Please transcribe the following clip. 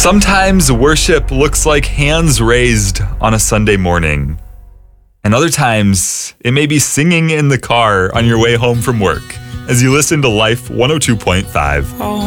Sometimes worship looks like hands raised on a Sunday morning. And other times, it may be singing in the car on your way home from work as you listen to Life 102.5.